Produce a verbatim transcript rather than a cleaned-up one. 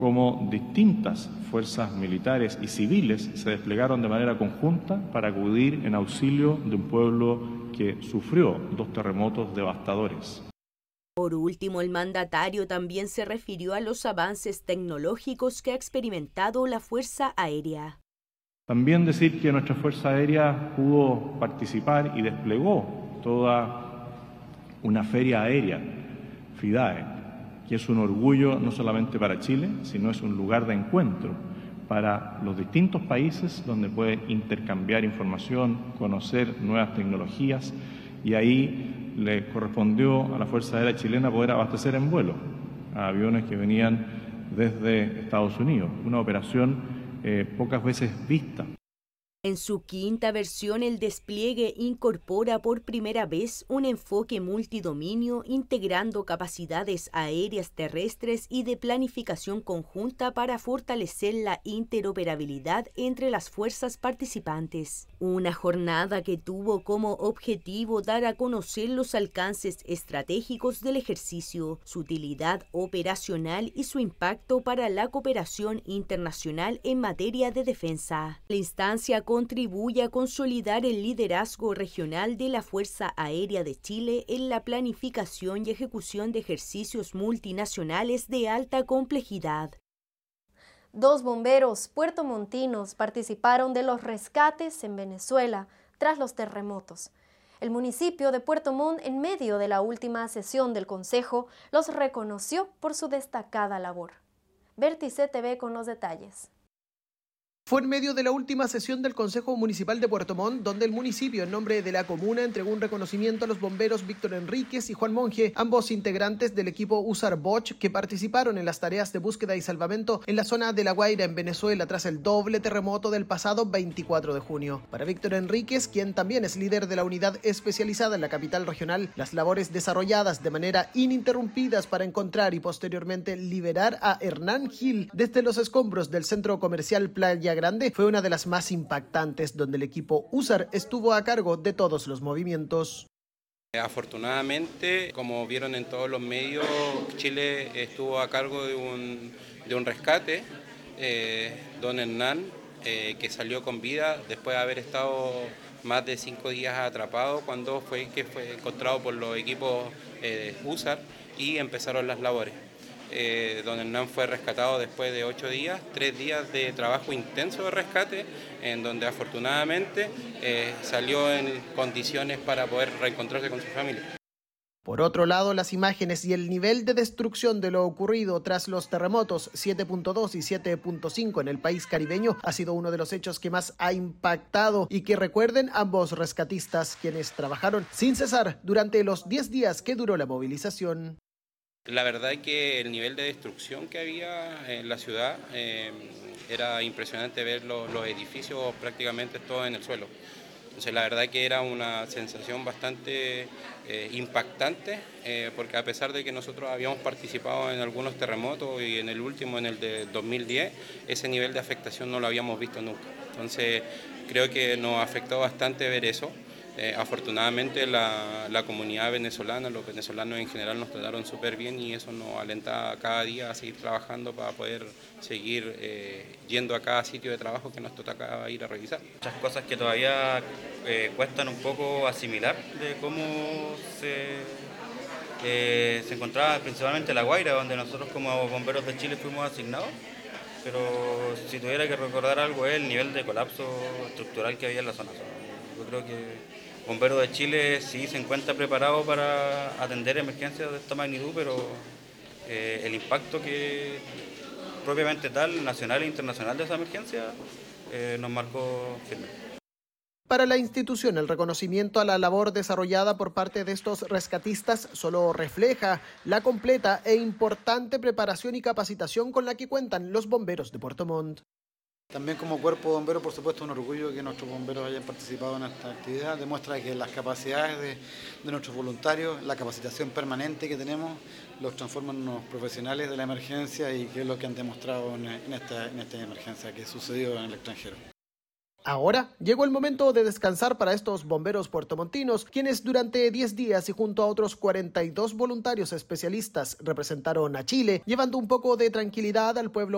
Cómo distintas fuerzas militares y civiles se desplegaron de manera conjunta para acudir en auxilio de un pueblo que sufrió dos terremotos devastadores. Por último, el mandatario también se refirió a los avances tecnológicos que ha experimentado la Fuerza Aérea. También decir que nuestra Fuerza Aérea pudo participar y desplegó toda una feria aérea, FIDAE, que es un orgullo no solamente para Chile, sino es un lugar de encuentro para los distintos países donde puede intercambiar información, conocer nuevas tecnologías, y ahí le correspondió a la Fuerza Aérea chilena poder abastecer en vuelo a aviones que venían desde Estados Unidos, una operación eh, pocas veces vista. En su quinta versión, el despliegue incorpora por primera vez un enfoque multidominio, integrando capacidades aéreas, terrestres y de planificación conjunta para fortalecer la interoperabilidad entre las fuerzas participantes. Una jornada que tuvo como objetivo dar a conocer los alcances estratégicos del ejercicio, su utilidad operacional y su impacto para la cooperación internacional en materia de defensa. La instancia contribuye a consolidar el liderazgo regional de la Fuerza Aérea de Chile en la planificación y ejecución de ejercicios multinacionales de alta complejidad. Dos bomberos puertomontinos participaron de los rescates en Venezuela tras los terremotos. El municipio de Puerto Montt, en medio de la última sesión del Consejo, los reconoció por su destacada labor. Vértice T V con los detalles. Fue en medio de la última sesión del Consejo Municipal de Puerto Montt, donde el municipio, en nombre de la comuna, entregó un reconocimiento a los bomberos Víctor Enríquez y Juan Monge, ambos integrantes del equipo USAR Bosch, que participaron en las tareas de búsqueda y salvamento en la zona de La Guaira, en Venezuela, tras el doble terremoto del pasado veinticuatro de junio. Para Víctor Enríquez, quien también es líder de la unidad especializada en la capital regional, las labores desarrolladas de manera ininterrumpidas para encontrar y posteriormente liberar a Hernán Gil desde los escombros del centro comercial Playa Grande fue una de las más impactantes, donde el equipo USAR estuvo a cargo de todos los movimientos. Afortunadamente, como vieron en todos los medios, Chile estuvo a cargo de un, de un rescate. Eh, don Hernán, eh, que salió con vida después de haber estado más de cinco días atrapado, cuando fue que fue encontrado por los equipos eh, USAR y empezaron las labores. Eh, don Hernán fue rescatado después de ocho días, tres días de trabajo intenso de rescate, en donde afortunadamente eh, salió en condiciones para poder reencontrarse con su familia. Por otro lado, las imágenes y el nivel de destrucción de lo ocurrido tras los terremotos siete punto dos y siete punto cinco en el país caribeño ha sido uno de los hechos que más ha impactado, y que recuerden ambos rescatistas, quienes trabajaron sin cesar durante los diez días que duró la movilización. La verdad es que el nivel de destrucción que había en la ciudad eh, era impresionante ver los, los edificios prácticamente todos en el suelo. Entonces la verdad es que era una sensación bastante eh, impactante, eh, porque a pesar de que nosotros habíamos participado en algunos terremotos y en el último, en el de dos mil diez, ese nivel de afectación no lo habíamos visto nunca. Entonces creo que nos afectó bastante ver eso. Eh, afortunadamente la, la comunidad venezolana, los venezolanos en general nos trataron súper bien, y eso nos alenta cada día a seguir trabajando para poder seguir eh, yendo a cada sitio de trabajo que nos toca ir a revisar. Muchas cosas que todavía eh, cuestan un poco asimilar de cómo se, eh, se encontraba principalmente La Guaira, donde nosotros como bomberos de Chile fuimos asignados. Pero si tuviera que recordar algo es el nivel de colapso estructural que había en la zona. Yo creo que Bomberos de Chile sí se encuentra preparado para atender emergencias de esta magnitud, pero eh, el impacto que propiamente tal, nacional e internacional, de esa emergencia eh, nos marcó firme. Para la institución, el reconocimiento a la labor desarrollada por parte de estos rescatistas solo refleja la completa e importante preparación y capacitación con la que cuentan los bomberos de Puerto Montt. También como cuerpo de bomberos, por supuesto, un orgullo que nuestros bomberos hayan participado en esta actividad. Demuestra que las capacidades de, de nuestros voluntarios, la capacitación permanente que tenemos, los transforman en unos profesionales de la emergencia, y que es lo que han demostrado en, en, esta, en esta emergencia que sucedió en el extranjero. Ahora llegó el momento de descansar para estos bomberos puertomontinos, quienes durante diez días y junto a otros cuarenta y dos voluntarios especialistas representaron a Chile, llevando un poco de tranquilidad al pueblo